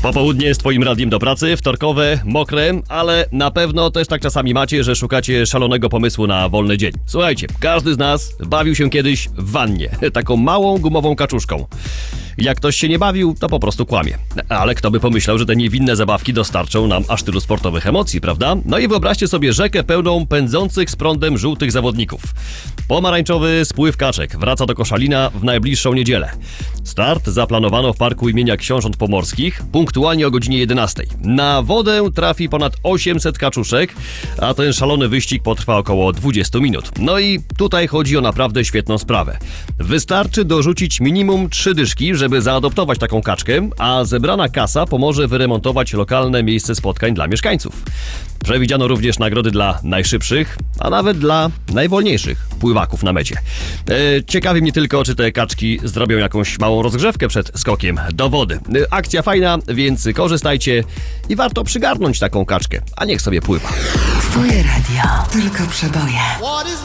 Popołudnie z twoim radiem do pracy, wtorkowe, mokre, ale na pewno też tak czasami macie, że szukacie szalonego pomysłu na wolny dzień. Słuchajcie, każdy z nas bawił się kiedyś w wannie, taką małą gumową kaczuszką. Jak ktoś się nie bawił, to po prostu kłamie. Ale kto by pomyślał, że te niewinne zabawki dostarczą nam aż tylu sportowych emocji, prawda? No i wyobraźcie sobie rzekę pełną pędzących z prądem żółtych zawodników. Pomarańczowy spływ kaczek wraca do Koszalina w najbliższą niedzielę. Start zaplanowano w Parku imienia Książąt Pomorskich, punktualnie o godzinie 11. Na wodę trafi ponad 800 kaczuszek, a ten szalony wyścig potrwa około 20 minut. No i tutaj chodzi o naprawdę świetną sprawę. Wystarczy dorzucić minimum 3 dyszki, żeby zaadoptować taką kaczkę, a zebrana kasa pomoże wyremontować lokalne miejsce spotkań dla mieszkańców. Przewidziano również nagrody dla najszybszych, a nawet dla najwolniejszych pływaków na mecie. Ciekawi mnie tylko, czy te kaczki zrobią jakąś małą rozgrzewkę przed skokiem do wody. Akcja fajna, więc korzystajcie i warto przygarnąć taką kaczkę, a niech sobie pływa. Twoje radio, tylko przeboje.